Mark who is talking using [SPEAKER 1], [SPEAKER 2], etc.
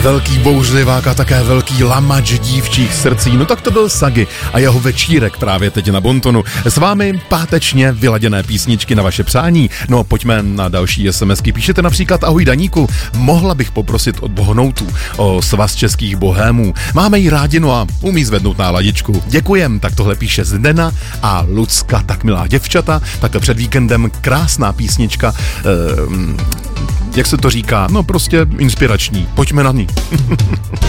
[SPEAKER 1] Velký bouřlivák a také velký lamač dívčích srdcí. No tak to byl Sagi a jeho večírek právě teď na Bontonu. S vámi pátečně vyladěné písničky na vaše přání. No pojďme na další SMSky. Píšete například: ahoj Daníku, mohla bych poprosit od Bohnoutů o Svaz českých bohémů. Máme jí rádi, no a umí zvednout náladičku. Děkujem, tak tohle píše Zdena a Lucka, tak milá děvčata. Tak před víkendem krásná písnička, jak se to říká, no prostě inspirační. Pojďme na ní.